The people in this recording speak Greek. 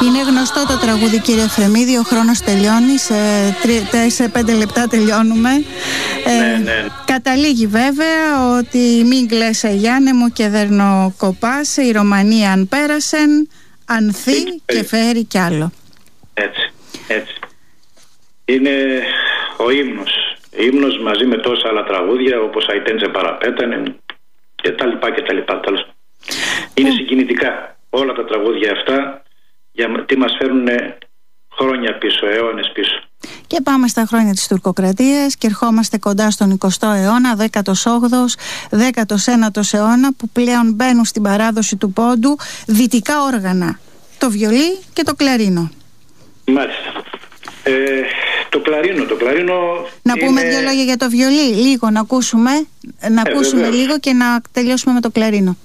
Είναι γνωστό το τραγούδι, κύριε Εφρεμίδη, ο χρόνος τελειώνει, σε 5 λεπτά τελειώνουμε. Ναι. Καταλήγει βέβαια ότι μην κλαίσαι Γιάννε μου και δερνοκοπάς, η Ρωμανία αν πέρασεν, ανθεί και φέρει κι άλλο. Έτσι. Είναι ο ύμνος μαζί με τόσα άλλα τραγούδια όπως «Αϊτέντζε παραπέτανε» και τα λοιπά. Είναι συγκινητικά όλα τα τραγούδια αυτά, γιατί μας φέρουν χρόνια πίσω, αιώνες πίσω. Και πάμε στα χρόνια της τουρκοκρατίας και ερχόμαστε κοντά στον 20ο αιώνα, 18ος, 19ος αιώνα, που πλέον μπαίνουν στην παράδοση του πόντου δυτικά όργανα, το βιολί και το κλαρίνο. Μάλιστα. Το κλαρίνο να πούμε 2 λόγια για το βιολί, λίγο να ακούσουμε λίγο και να τελειώσουμε με το κλαρίνο.